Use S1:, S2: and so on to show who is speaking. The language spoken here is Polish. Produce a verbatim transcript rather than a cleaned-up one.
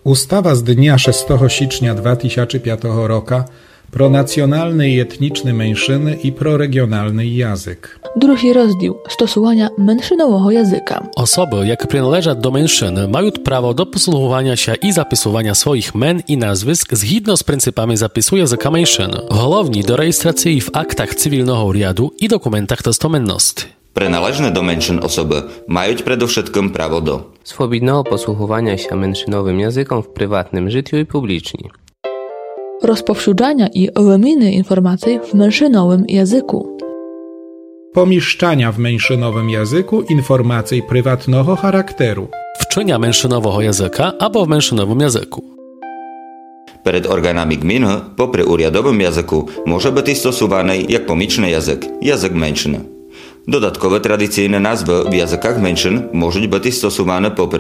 S1: Ustawa z dnia шестого січня дві тисячі п'ятого року про nacjonalny i etniczny меншини i proregionalny język.
S2: Drugi rozdział stosowania menszynowego języka.
S3: Osoby, jakie przynależą do menszyn, mają prawo do posługiwania się i zapisywania swoich men i nazwisk zgodnie z pryncypami zapisu języka menszyn. Głównie do rejestracji w aktach cywilnego riadu i dokumentach testamenności.
S4: Przynależne do menszyn osoby mają przede wszystkim prawo do
S5: swobodnego posługiwania się menszynowym językiem w prywatnym życiu i publicznie.
S2: Rozpowszechniania i wymiany informacji w menszynowym języku.
S1: Pomieszczania w menszynowym języku informacji prywatnego charakteru.
S3: Wczynia menszynowego języka albo w menszynowym języku.
S4: Przed organami gminy poprzez uriadowym języku może być stosowany jak pomічny język, język menszyn. Dodatkowe tradycyjne nazwy w językach menszyn może być stosowane poprzez